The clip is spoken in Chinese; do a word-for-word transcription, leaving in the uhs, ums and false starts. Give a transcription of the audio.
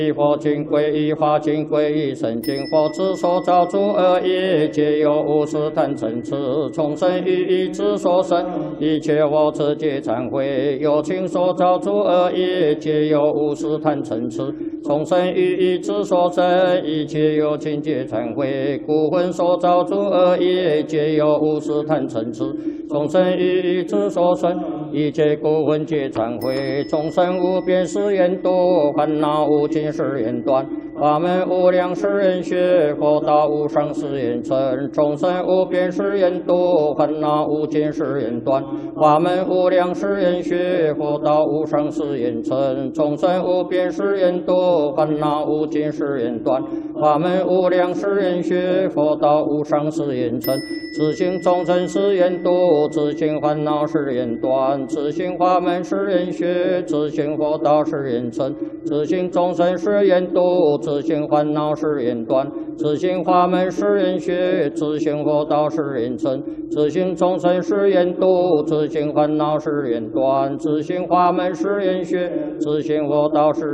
一佛经归一法经归一生经佛之所造诸恶业，皆由无始贪嗔痴从生于意之所生。一切佛持戒忏悔，有情所造诸恶业，皆由无始贪嗔痴从生于意之所生。一切有情皆忏悔，故魂所造诸恶业，皆由无始贪嗔痴从生于意之所生。一切故魂皆忏悔，众生无边誓愿度，烦恼无尽誓愿断，法门无量誓愿学，佛道无上誓愿成。众生无边誓愿度，烦恼无尽誓愿断，法门无量誓愿学，佛道无上誓愿成。众生无边誓愿度，烦恼无尽誓愿断，法门无量誓愿学，佛道无上誓愿成。自性众生誓愿度，自性烦恼誓愿断，自性法门誓愿学，自性佛道誓愿成。自性众生誓愿度，自性烦恼誓愿断，自性法门誓愿学，自性佛道誓愿成。自性众生誓愿度，自性烦恼誓愿断，自性法门誓愿学，自性佛道誓